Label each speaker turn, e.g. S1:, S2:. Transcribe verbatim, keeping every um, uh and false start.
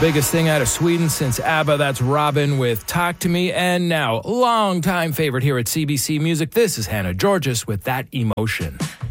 S1: biggest thing out of Sweden since ABBA. That's Robin with Talk to Me. And now, longtime favorite here at C B C Music, this is Hannah Georges with That Emotion.